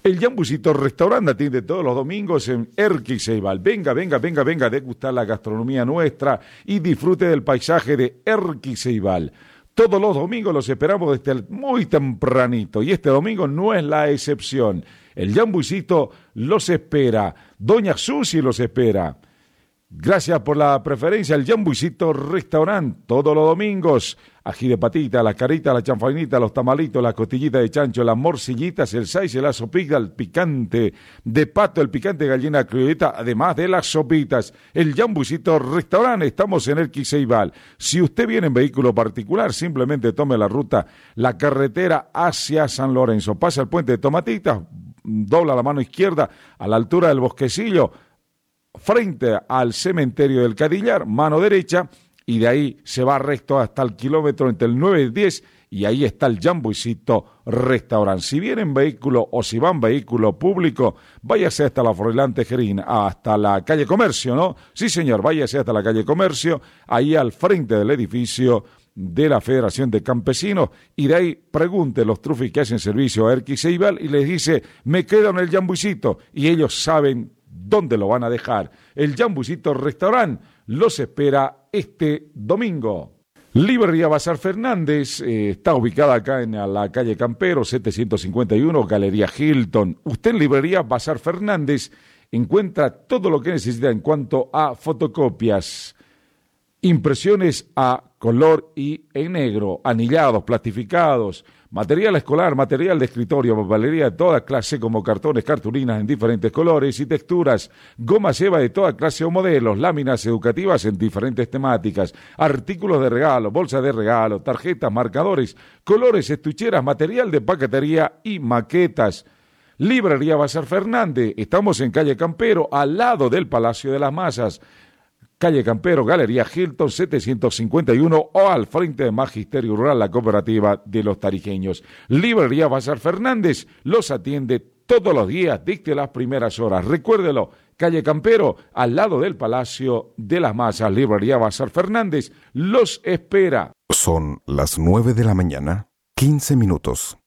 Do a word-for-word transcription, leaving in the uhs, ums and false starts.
El Jambucito Restaurante atiende todos los domingos en Erquy Ceibal. Venga, venga, venga, venga a degustar la gastronomía nuestra y disfrute del paisaje de Erquy Ceibal. Todos los domingos los esperamos desde muy tempranito y este domingo no es la excepción. El Jambucito los espera, Doña Susi los espera. Gracias por la preferencia, el Jambucito Restaurant, todos los domingos. Ají de patita, las caritas, la chanfainita, los tamalitos, las costillitas de chancho, las morcillitas, el saice, la sopita, el picante de pato, el picante de gallina criolleta, además de las sopitas. El Jambucito Restaurant, estamos en Erquy Ceibal. Si usted viene en vehículo particular, simplemente tome la ruta, la carretera hacia San Lorenzo. Pasa el puente de Tomatitas, dobla la mano izquierda a la altura del Bosquecillo, frente al cementerio del Cadillar, mano derecha, y de ahí se va recto hasta el kilómetro entre el nueve y el diez, y ahí está el Jambucito Restaurant. Si viene en vehículo o si va en vehículo público, váyase hasta la Froilán Tejerín, hasta la calle Comercio, ¿no? Sí, señor, váyase hasta la calle Comercio, ahí al frente del edificio de la Federación de Campesinos, y de ahí pregunte los trufis que hacen servicio a Erquy Ceibal y les dice, me quedo en el Jambucito, y ellos saben dónde lo van a dejar. El Jambucito Restaurant los espera este domingo. Librería Bazar Fernández eh, está ubicada acá en la calle Campero, setecientos cincuenta y uno, Galería Hilton. Usted en Librería Bazar Fernández encuentra todo lo que necesita en cuanto a fotocopias, impresiones a color y en negro, anillados, plastificados, material escolar, material de escritorio, papelería de toda clase como cartones, cartulinas en diferentes colores y texturas, goma eva de toda clase o modelos, láminas educativas en diferentes temáticas, artículos de regalo, bolsas de regalo, tarjetas, marcadores, colores, estucheras, material de paquetería y maquetas. Librería Bazar Fernández, estamos en calle Campero, al lado del Palacio de las Masas. Calle Campero, Galería Hilton, setecientos cincuenta y uno, o al frente de Magisterio Rural, la cooperativa de los tarijeños. Librería Bazar Fernández los atiende todos los días, dicte las primeras horas. Recuérdelo, calle Campero, al lado del Palacio de las Masas. Librería Bazar Fernández los espera. Son las nueve de la mañana, quince minutos.